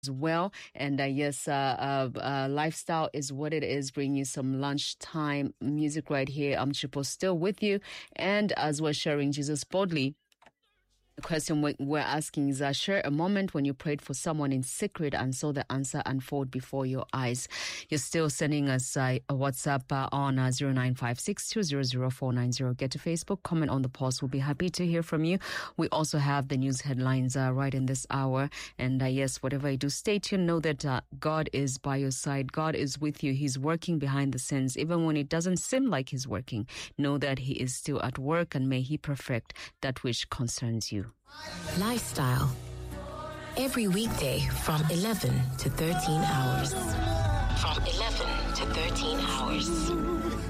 as well. And yes, lifestyle is what it is, bringing you some lunchtime music right here. I'm Chipo, still with you. And as we're sharing Jesus boldly, the question we're asking is, share a moment when you prayed for someone in secret and saw the answer unfold before your eyes. You're still sending us a WhatsApp on 0956200490. Get to Facebook, comment on the post. We'll be happy to hear from you. We also have the news headlines right in this hour. And yes, whatever you do, stay tuned. Know that God is by your side. God is with you. He's working behind the scenes. Even when it doesn't seem like He's working, know that He is still at work, and may He perfect that which concerns you. Lifestyle. Every weekday from 11 to 13 hours. From 11 to 13 hours.